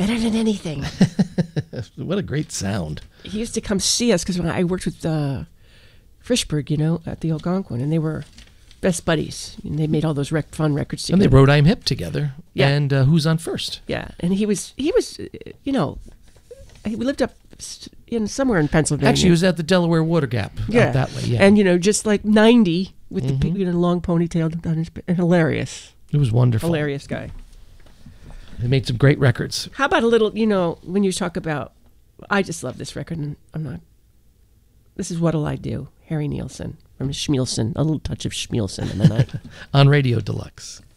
better than anything. What a great sound. He used to come see us because when I worked with Frischberg, at the Algonquin, and they were best buddies. And they made all those fun records together. And they wrote I'm Hip together. Yeah. And Who's on First? Yeah, and he was, he lived up somewhere in Pennsylvania. Actually, he was at the Delaware Water Gap. Out that way, yeah. And, just like 90 with the long ponytail, and hilarious. It was wonderful. Hilarious guy. He made some great records. How about a little, when you talk about, I just love this record, and this is What'll I Do, Harry Nilsson from Schmielsen, a little touch of Schmielsen in the night. On Radio Deluxe.